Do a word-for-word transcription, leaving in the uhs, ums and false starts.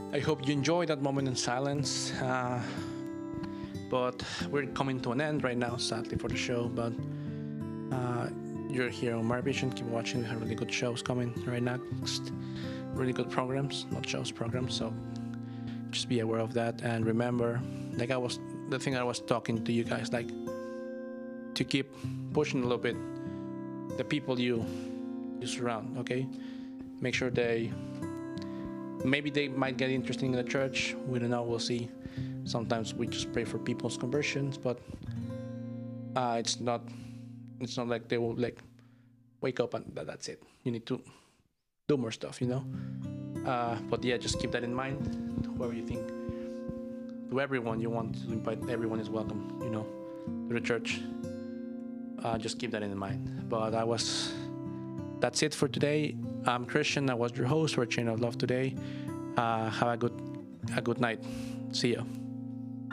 I hope you enjoyed that moment in silence. Uh, but we're coming to an end right now, sadly, for the show. But uh, you're here on Mar Vision. Keep watching. We have really good shows coming right next. Really good programs, not shows, programs. So just be aware of that. And remember, like I was, the thing I was talking to you guys, like to keep pushing a little bit the people you you surround. Okay, make sure they. Maybe they might get interested in the church. We don't know. We'll see. Sometimes we just pray for people's conversions, but uh, it's not. It's not like they will like wake up and that, that's it. You need to do more stuff, you know. Uh, but yeah, just keep that in mind. Whoever you think, to everyone you want to invite, everyone is welcome. You know, to the church. Uh, just keep that in mind. But I was. That's it for today. I'm Christian. I was your host for Chain of Love today. Uh, have a good, a good night. See ya.